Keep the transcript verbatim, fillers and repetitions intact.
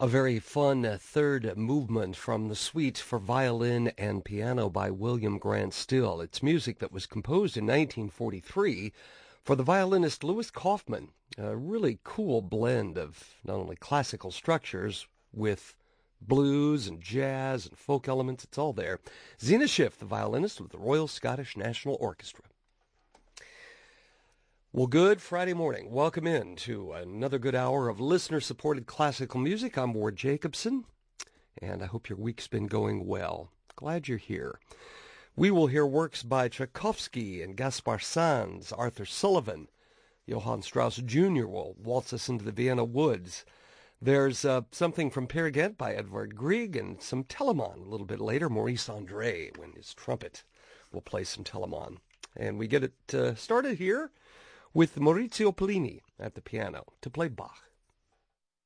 A very fun uh, third movement from the suite for violin and piano by William Grant Still. It's music that was composed in nineteen forty-three for the violinist Louis Kaufman. A really cool blend of not only classical structures with blues and jazz and folk elements. It's all there. Zena Schiff, the violinist with the Royal Scottish National Orchestra. Well, good Friday morning. Welcome in to another good hour of listener-supported classical music. I'm Ward Jacobson, and I hope your week's been going well. Glad you're here. We will hear works by Tchaikovsky and Gaspar Sanz, Arthur Sullivan. Johann Strauss Junior will waltz us into the Vienna woods. There's uh, something from Peer Gynt by Edvard Grieg and some Telemann a little bit later. Maurice André, when his trumpet will play some Telemann. And we get it uh, started here with Maurizio Pollini at the piano to play Bach.